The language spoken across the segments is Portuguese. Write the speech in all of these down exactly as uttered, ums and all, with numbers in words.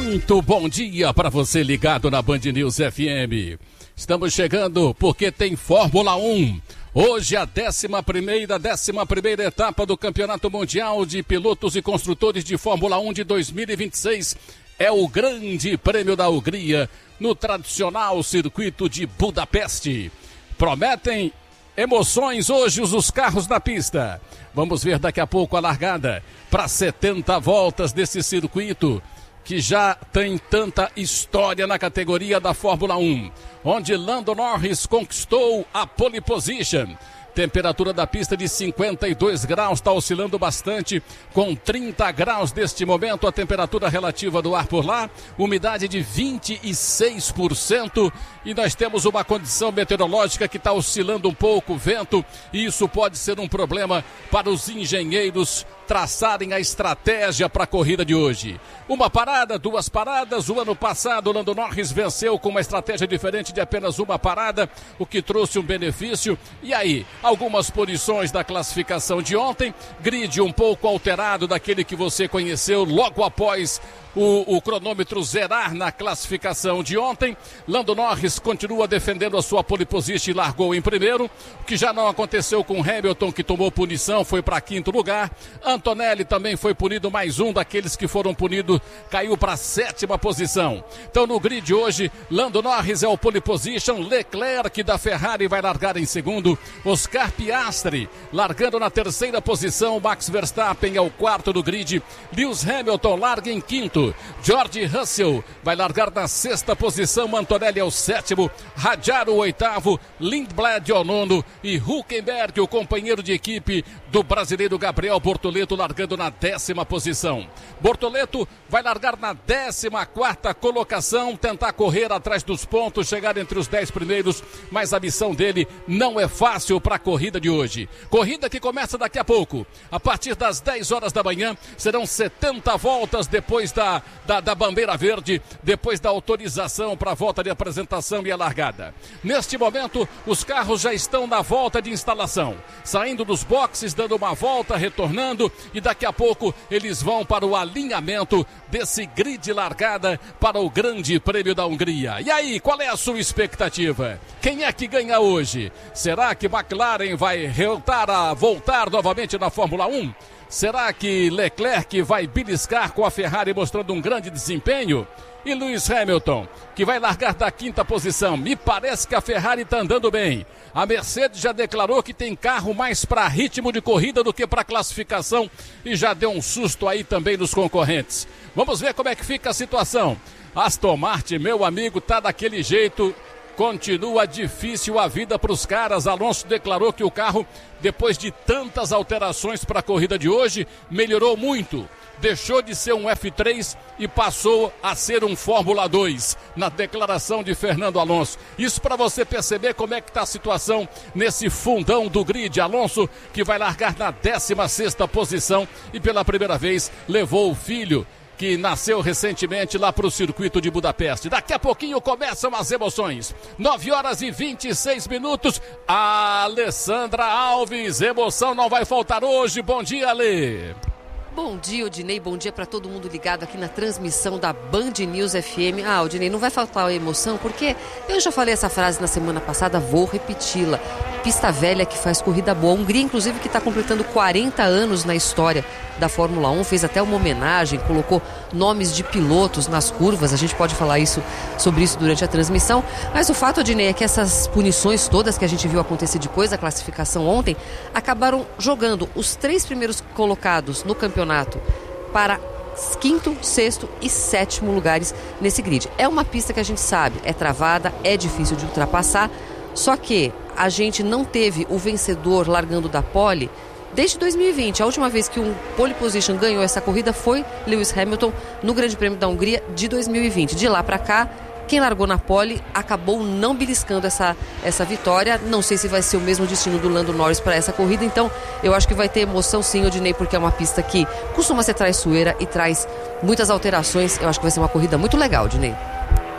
Muito bom dia para você ligado na Band News F M. Estamos chegando porque tem Fórmula um. Hoje a décima primeira, décima primeira etapa do Campeonato Mundial de Pilotos e Construtores de Fórmula um de dois mil e vinte e seis. É o Grande Prêmio da Hungria no tradicional circuito de Budapeste. Prometem emoções hoje os carros na pista. Vamos ver daqui a pouco a largada para setenta voltas desse circuito que já tem tanta história na categoria da Fórmula um, onde Lando Norris conquistou a pole position. Temperatura da pista de cinquenta e dois graus, está oscilando bastante, com trinta graus neste momento, a temperatura relativa do ar por lá, umidade de vinte e seis por cento, e nós temos uma condição meteorológica que está oscilando um pouco, vento, e isso pode ser um problema para os engenheiros traçarem a estratégia para a corrida de hoje. Uma parada, duas paradas. O ano passado, Lando Norris venceu com uma estratégia diferente de apenas uma parada, o que trouxe um benefício. E aí, algumas posições da classificação de ontem, grid um pouco alterado daquele que você conheceu logo após O, o cronômetro zerar na classificação de ontem. Lando Norris continua defendendo a sua pole position e largou em primeiro, o que já não aconteceu com Hamilton, que tomou punição, foi para quinto lugar. Antonelli também foi punido, mais um daqueles que foram punidos, caiu para sétima posição. Então no grid hoje, Lando Norris é o pole position, Leclerc da Ferrari vai largar em segundo, Oscar Piastri largando na terceira posição, Max Verstappen é o quarto do grid, Lewis Hamilton larga em quinto, George Russell vai largar na sexta posição, Antonelli é o sétimo, Hadjar o oitavo, Lindblad é o nono e Hülkenberg, o companheiro de equipe do brasileiro Gabriel Bortoleto, largando na décima posição. Bortoleto vai largar na décima quarta colocação, tentar correr atrás dos pontos, chegar entre os dez primeiros, mas a missão dele não é fácil para a corrida de hoje. Corrida que começa daqui a pouco, a partir das dez horas da manhã, serão setenta voltas depois da Da, da bandeira verde, depois da autorização para a volta de apresentação e a largada. Neste momento, os carros já estão na volta de instalação, saindo dos boxes, dando uma volta, retornando, e daqui a pouco eles vão para o alinhamento desse grid largada para o Grande Prêmio da Hungria. E aí, qual é a sua expectativa? Quem é que ganha hoje? Será que McLaren vai voltar a voltar novamente na Fórmula um? Será que Leclerc vai beliscar com a Ferrari mostrando um grande desempenho? E Lewis Hamilton, que vai largar da quinta posição. Me parece que a Ferrari está andando bem. A Mercedes já declarou que tem carro mais para ritmo de corrida do que para classificação e já deu um susto aí também nos concorrentes. Vamos ver como é que fica a situação. Aston Martin, meu amigo, tá daquele jeito. Continua difícil a vida para os caras. Alonso declarou que o carro, depois de tantas alterações para a corrida de hoje, melhorou muito. Deixou de ser um F três e passou a ser um Fórmula dois, na declaração de Fernando Alonso. Isso para você perceber como é que está a situação nesse fundão do grid. Alonso, que vai largar na décima sexta posição e pela primeira vez levou o filho, que nasceu recentemente lá para o circuito de Budapeste. Daqui a pouquinho começam as emoções. nove horas e vinte e seis minutos. A Alessandra Alves, emoção não vai faltar hoje. Bom dia, Ale. Bom dia, Odinei, bom dia para todo mundo ligado aqui na transmissão da Band News F M. Ah, Odinei, não vai faltar a emoção, porque eu já falei essa frase na semana passada, vou repeti-la. Pista velha que faz corrida boa. A Hungria, inclusive, que está completando quarenta anos na história da Fórmula um, fez até uma homenagem, colocou nomes de pilotos nas curvas. A gente pode falar isso, sobre isso durante a transmissão. Mas o fato, Odinei, é que essas punições todas que a gente viu acontecer depois da classificação ontem, acabaram jogando os três primeiros colocados no campeonato para quinto, sexto e sétimo lugares nesse grid. É uma pista que a gente sabe, é travada, é difícil de ultrapassar, só que a gente não teve o vencedor largando da pole desde dois mil e vinte. A última vez que um pole position ganhou essa corrida foi Lewis Hamilton no Grande Prêmio da Hungria de dois mil e vinte. De lá para cá, quem largou na pole acabou não beliscando essa, essa vitória. Não sei se vai ser o mesmo destino do Lando Norris para essa corrida, então eu acho que vai ter emoção sim, Odinei, porque é uma pista que costuma ser traiçoeira e traz muitas alterações. Eu acho que vai ser uma corrida muito legal, Odinei.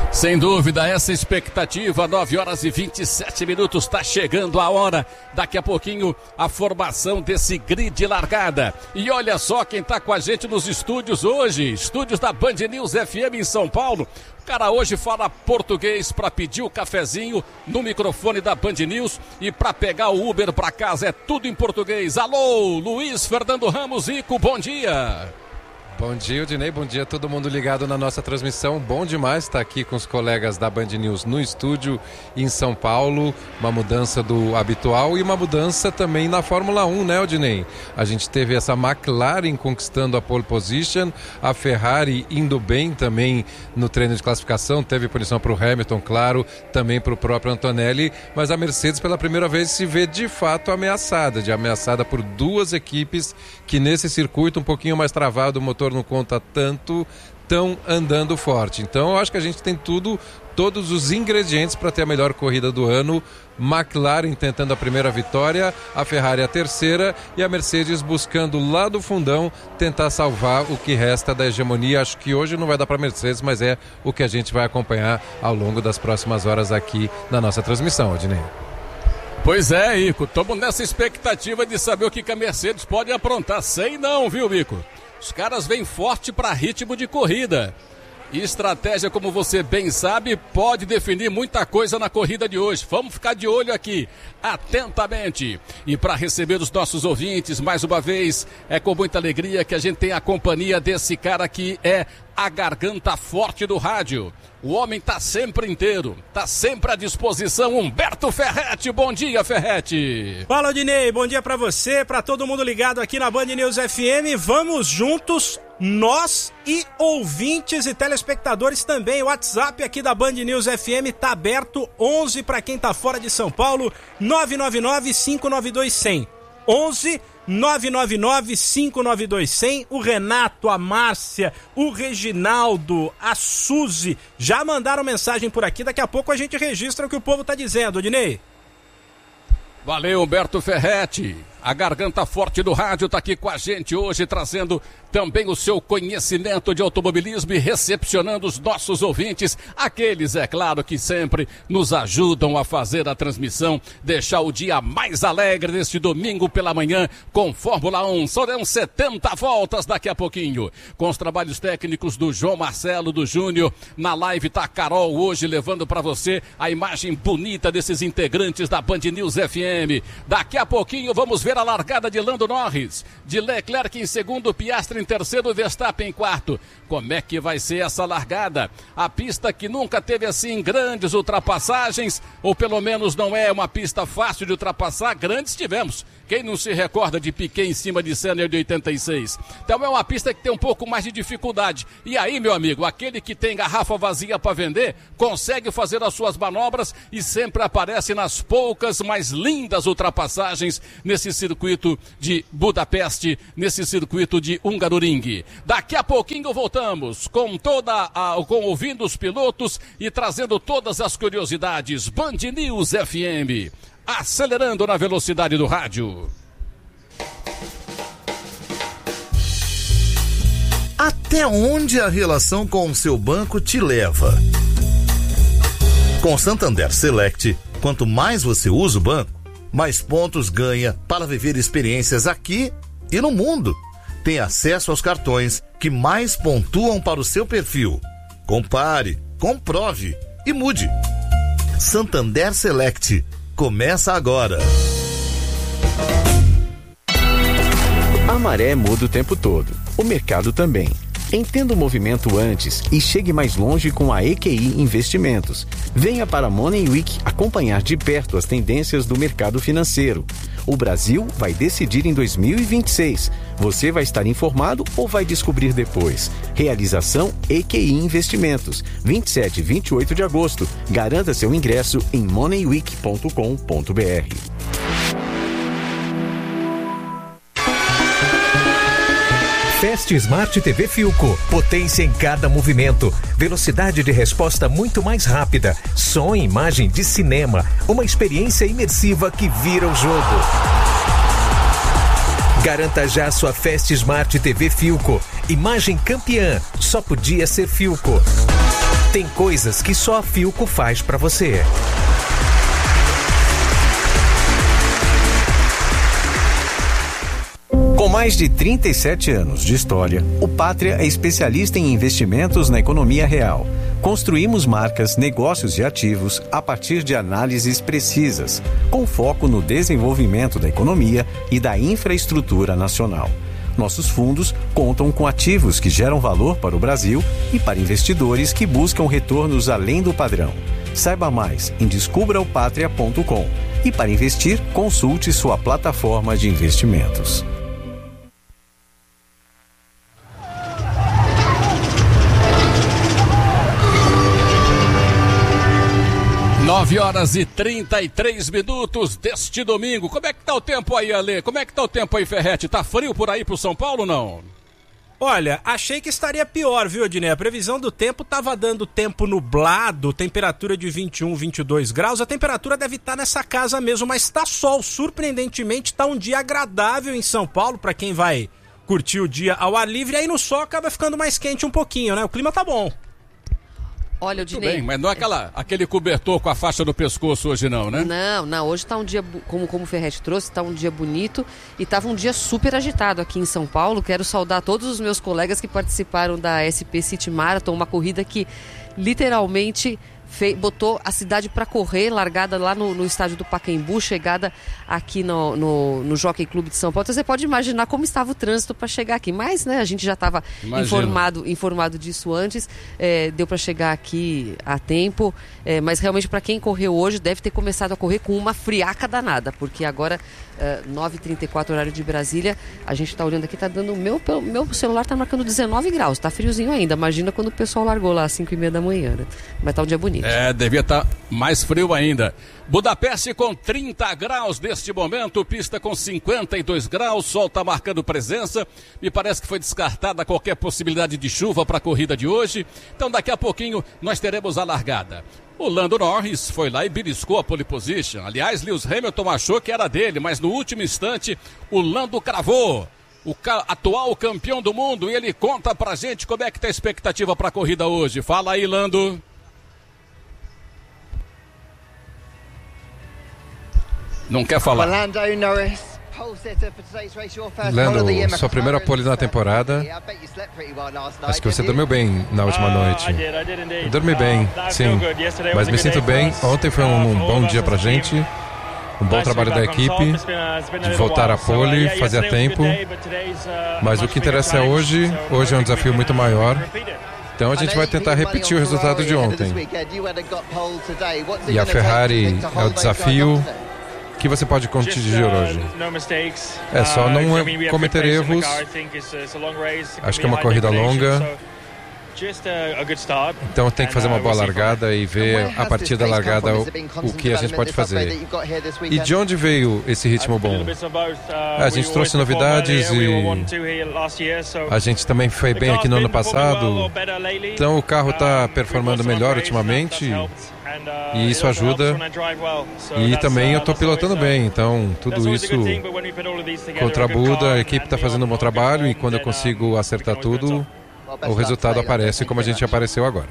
Sem dúvida, essa expectativa, nove horas e vinte e sete minutos, está chegando a hora, daqui a pouquinho, a formação desse grid largada. E olha só quem está com a gente nos estúdios hoje, estúdios da Band News F M em São Paulo. O cara hoje fala português para pedir o cafezinho no microfone da Band News e para pegar o Uber para casa é tudo em português. Alô, Luiz Fernando Ramos Rico, bom dia. Bom dia, Odinei. Bom dia a todo mundo ligado na nossa transmissão. Bom demais estar aqui com os colegas da Band News no estúdio em São Paulo. Uma mudança do habitual e uma mudança também na Fórmula um, né, Odinei? A gente teve essa McLaren conquistando a pole position, a Ferrari indo bem também no treino de classificação. Teve punição para o Hamilton, claro, também para o próprio Antonelli. Mas a Mercedes pela primeira vez se vê de fato ameaçada, de ameaçada por duas equipes que nesse circuito um pouquinho mais travado, o motor não conta tanto, estão andando forte. Então eu acho que a gente tem tudo, todos os ingredientes para ter a melhor corrida do ano. McLaren tentando a primeira vitória, a Ferrari a terceira e a Mercedes buscando lá do fundão tentar salvar o que resta da hegemonia. Acho que hoje não vai dar para a Mercedes, mas é o que a gente vai acompanhar ao longo das próximas horas aqui na nossa transmissão, Odinei. Pois é, Ico, estamos nessa expectativa de saber o que, que a Mercedes pode aprontar. Sei não, viu, Ico? Os caras vêm forte para ritmo de corrida. E estratégia, como você bem sabe, pode definir muita coisa na corrida de hoje. Vamos ficar de olho aqui, atentamente. E para receber os nossos ouvintes, mais uma vez, é com muita alegria que a gente tem a companhia desse cara que é a garganta forte do rádio. O homem está sempre inteiro, está sempre à disposição. Humberto Ferretti, bom dia, Ferretti. Fala, Odinei, bom dia para você, para todo mundo ligado aqui na Band News F M. Vamos juntos, nós e ouvintes e telespectadores também. O WhatsApp aqui da Band News F M está aberto, onze para quem está fora de São Paulo, nove nove nove, cinco nove dois, zero zero. onze nove nove nove, cinco nove dois, zero zero. O Renato, a Márcia, o Reginaldo, a Suzy já mandaram mensagem por aqui. Daqui a pouco a gente registra o que o povo tá dizendo, Odinei. Valeu, Humberto Ferretti. A garganta forte do rádio está aqui com a gente hoje, trazendo também o seu conhecimento de automobilismo e recepcionando os nossos ouvintes, aqueles, é claro, que sempre nos ajudam a fazer a transmissão, deixar o dia mais alegre neste domingo pela manhã com Fórmula um. Serão setenta voltas daqui a pouquinho, com os trabalhos técnicos do João Marcelo, do Júnior. Na live tá a Carol hoje levando para você a imagem bonita desses integrantes da Band News F M. Daqui a pouquinho vamos ver a largada de Lando Norris, de Leclerc em segundo, Piastri em terceiro, Verstappen em quarto. Como é que vai ser essa largada? A pista que nunca teve assim grandes ultrapassagens, ou pelo menos não é uma pista fácil de ultrapassar, grandes tivemos. Quem não se recorda de Piquet em cima de Senna de oitenta e seis? Então é uma pista que tem um pouco mais de dificuldade. E aí, meu amigo, aquele que tem garrafa vazia para vender, consegue fazer as suas manobras e sempre aparece nas poucas, mais lindas ultrapassagens nesse circuito de Budapeste, nesse circuito de Hungaroring. Daqui a pouquinho voltamos com toda a, com ouvindo os pilotos e trazendo todas as curiosidades. Band News F M. Acelerando na velocidade do rádio. Até onde a relação com o seu banco te leva? Com Santander Select, quanto mais você usa o banco, mais pontos ganha para viver experiências aqui e no mundo. Tem acesso aos cartões que mais pontuam para o seu perfil. Compare, comprove e mude. Santander Select. Começa agora. A maré muda o tempo todo. O mercado também. Entenda o movimento antes e chegue mais longe com a E Q I Investimentos. Venha para a Money Week acompanhar de perto as tendências do mercado financeiro. O Brasil vai decidir em dois mil e vinte e seis. Você vai estar informado ou vai descobrir depois? Realização E Q I Investimentos. vinte e sete e vinte e oito de agosto. Garanta seu ingresso em money week ponto com ponto b r. Fast Smart T V Philco, potência em cada movimento, velocidade de resposta muito mais rápida, som e imagem de cinema, uma experiência imersiva que vira o jogo. Garanta já sua Fast Smart T V Philco, imagem campeã, só podia ser Philco. Tem coisas que só a Philco faz pra você. Com mais de trinta e sete anos de história, o Pátria é especialista em investimentos na economia real. Construímos marcas, negócios e ativos a partir de análises precisas, com foco no desenvolvimento da economia e da infraestrutura nacional. Nossos fundos contam com ativos que geram valor para o Brasil e para investidores que buscam retornos além do padrão. Saiba mais em descubra o patria ponto com e para investir, consulte sua plataforma de investimentos. nove horas e trinta e três minutos deste domingo. Como é que tá o tempo aí, Ale? Como é que tá o tempo aí, Ferretti? Tá frio por aí pro São Paulo ou não? Olha, achei que estaria pior, viu, Odinei? A previsão do tempo tava dando tempo nublado, temperatura de vinte e um, vinte e dois graus. A temperatura deve estar nessa casa mesmo, mas tá sol. Surpreendentemente, tá um dia agradável em São Paulo para quem vai curtir o dia ao ar livre. Aí no sol acaba ficando mais quente um pouquinho, né? O clima tá bom. Olha, Tudo Odinei... bem, mas não é aquela, aquele cobertor com a faixa no pescoço hoje não, né? Não, não, hoje tá um dia, como, como o Ferretti trouxe, tá um dia bonito e tava um dia super agitado aqui em São Paulo. Quero saudar todos os meus colegas que participaram da S P City Marathon, uma corrida que literalmente... Fe... botou a cidade para correr, largada lá no, no estádio do Pacaembu, chegada aqui no, no, no Jockey Club de São Paulo. Então você pode imaginar como estava o trânsito para chegar aqui. Mas, né, a gente já estava informado, informado disso antes, é, deu para chegar aqui a tempo. É, mas realmente para quem correu hoje deve ter começado a correr com uma friaca danada, porque agora, é, nove e trinta e quatro horário de Brasília, a gente está olhando aqui, tá dando, meu, meu celular está marcando dezenove graus, tá friozinho ainda. Imagina quando o pessoal largou lá às cinco e meia da manhã, né? Mas tá um dia bonito. É, devia estar mais frio ainda. Budapeste com trinta graus neste momento, pista com cinquenta e dois graus, sol está marcando presença. Me parece que foi descartada qualquer possibilidade de chuva para a corrida de hoje. Então daqui a pouquinho nós teremos a largada. O Lando Norris foi lá e beliscou a pole position. Aliás, Lewis Hamilton achou que era dele, mas no último instante o Lando cravou. O ca- atual campeão do mundo, e ele conta pra gente como é que tá a expectativa para a corrida hoje. Fala aí, Lando. Não quer falar. Lando, sua primeira pole na temporada. Acho que você dormiu bem na última noite. Eu dormi bem, sim. Mas me sinto bem. Ontem foi um, um bom dia pra gente. Um bom trabalho da equipe. De voltar a pole, fazia tempo. Mas o que interessa é hoje. Hoje é um desafio muito maior. Então a gente vai tentar repetir o resultado de ontem. E a Ferrari é o desafio. O que você pode corrigir hoje? É só não cometer erros. Acho que é uma corrida longa. Então tem que fazer uma boa largada e ver a partir da largada o, o que a gente pode fazer. E de onde veio esse ritmo bom? A gente trouxe novidades e a gente também foi bem aqui no ano passado. Então o carro está performando melhor ultimamente e isso ajuda. E também eu estou pilotando bem, então tudo isso contra a Buda, a equipe está fazendo um bom trabalho e quando eu consigo acertar tudo, o resultado aparece como a gente apareceu agora.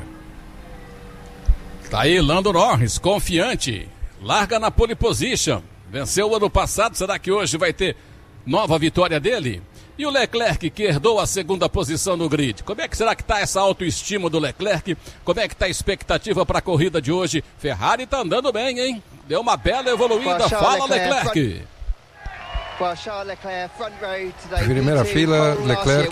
Tá aí Lando Norris, confiante, larga na pole position, venceu o ano passado, será que hoje vai ter nova vitória dele? E o Leclerc, que herdou a segunda posição no grid, como é que será que tá essa autoestima do Leclerc? Como é que tá a expectativa para a corrida de hoje? Ferrari tá andando bem, hein? Deu uma bela evoluída, fala Leclerc. Primeira fila, Leclerc.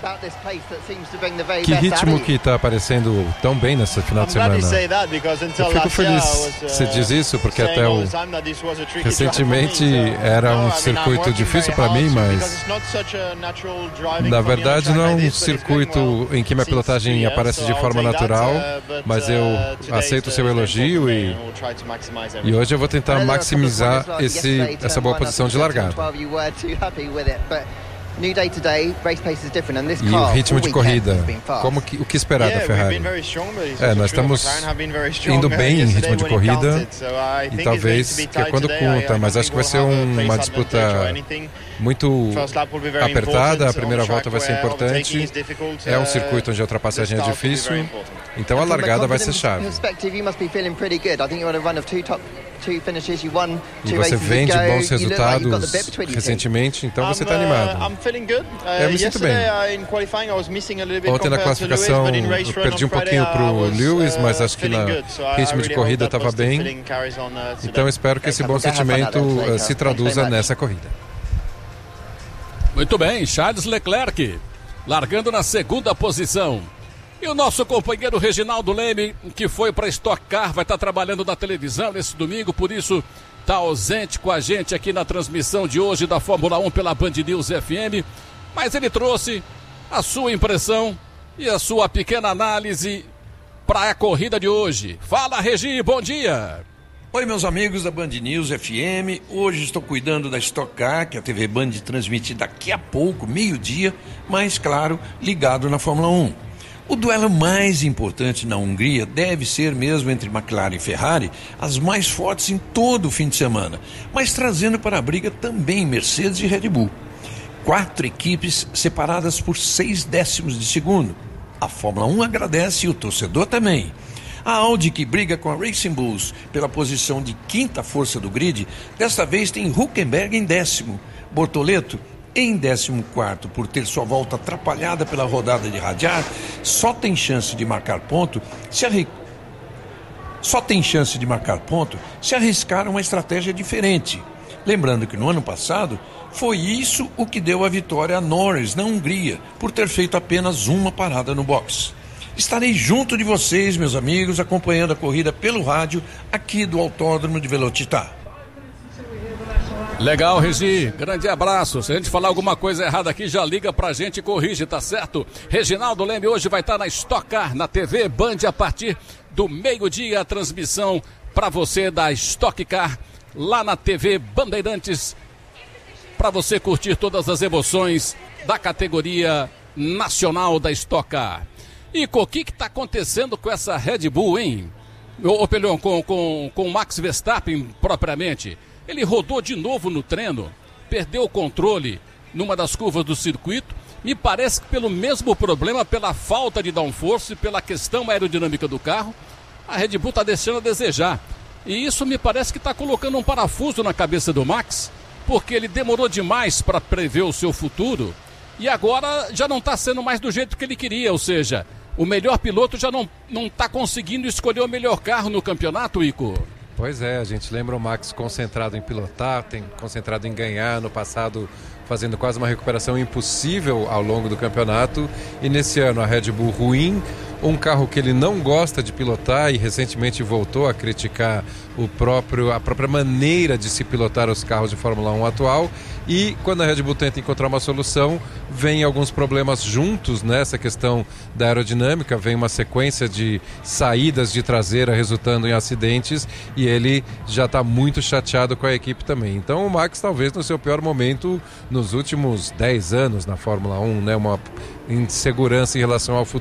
Que ritmo que está aparecendo tão bem nesse final de semana. Eu fico feliz que você diz isso, porque até o... recentemente era um circuito difícil para mim, mas na verdade não é um circuito em que minha pilotagem aparece de forma natural, mas eu aceito o seu elogio e, e hoje eu vou tentar maximizar esse, essa boa posição de largada. E o ritmo de corrida, como que, o que esperar da Ferrari? É, nós estamos indo bem em ritmo de corrida e talvez, que é quando conta, mas acho que vai ser um, uma disputa muito apertada, a primeira volta vai ser importante, é um circuito onde a ultrapassagem é difícil, então a largada vai ser chave. E você vem de bons resultados recentemente, então você está animado. Eu me sinto bem. Ontem na classificação eu perdi um pouquinho para o Lewis, mas acho que no ritmo de corrida estava bem. Então espero que esse bom sentimento uh, se traduza nessa corrida. Muito bem, Charles Leclerc largando na segunda posição. E o nosso companheiro Reginaldo Leme, que foi para Stock Car, vai estar trabalhando na televisão nesse domingo, por isso está ausente com a gente aqui na transmissão de hoje da Fórmula um pela Band News F M. Mas ele trouxe a sua impressão e a sua pequena análise para a corrida de hoje. Fala, Regi, bom dia! Oi, meus amigos da Band News F M. Hoje estou cuidando da Stock Car, que a T V Band transmite daqui a pouco, meio-dia, mas, claro, ligado na Fórmula um. O duelo mais importante na Hungria deve ser mesmo entre McLaren e Ferrari, as mais fortes em todo o fim de semana, mas trazendo para a briga também Mercedes e Red Bull. Quatro equipes separadas por seis décimos de segundo. A Fórmula um agradece e o torcedor também. A Audi, que briga com a Racing Bulls pela posição de quinta força do grid, desta vez tem Hülkenberg em décimo, Bortoleto em décimo quarto, por ter sua volta atrapalhada pela rodada de radiar, só tem chance de marcar ponto se arri... só tem chance de marcar ponto se arriscar uma estratégia diferente. Lembrando que no ano passado foi isso o que deu a vitória a Norris na Hungria, por ter feito apenas uma parada no box. Estarei junto de vocês, meus amigos, acompanhando a corrida pelo rádio aqui do Autódromo de Velocitar. Legal, Regi, grande abraço. Se a gente falar alguma coisa errada aqui, já liga pra gente e corrige, tá certo? Reginaldo Leme hoje vai estar na Stock Car, na T V Band, a partir do meio-dia, a transmissão para você da Stock Car, lá na T V Bandeirantes, para você curtir todas as emoções da categoria nacional da Stock Car. E o que que tá acontecendo com essa Red Bull, hein? Ô, Pelhão, com, com, com o Max Verstappen propriamente. Ele rodou de novo no treino, perdeu o controle numa das curvas do circuito. Me parece que pelo mesmo problema, pela falta de downforce, pela questão aerodinâmica do carro, a Red Bull está deixando a desejar. E isso me parece que está colocando um parafuso na cabeça do Max, porque ele demorou demais para prever o seu futuro e agora já não está sendo mais do jeito que ele queria, ou seja, o melhor piloto já não não está conseguindo escolher o melhor carro no campeonato, Ico. Pois é, a gente lembra o Max concentrado em pilotar, tem concentrado em ganhar, no passado fazendo quase uma recuperação impossível ao longo do campeonato, e nesse ano a Red Bull ruim, um carro que ele não gosta de pilotar e recentemente voltou a criticar o próprio, a própria maneira de se pilotar os carros de Fórmula um atual, e quando a Red Bull tenta encontrar uma solução, vem alguns problemas juntos nessa questão da aerodinâmica, vem uma sequência de saídas de traseira resultando em acidentes, e ele já está muito chateado com a equipe também. Então o Max talvez no seu pior momento nos últimos dez anos na Fórmula um, né, uma insegurança em relação ao futuro.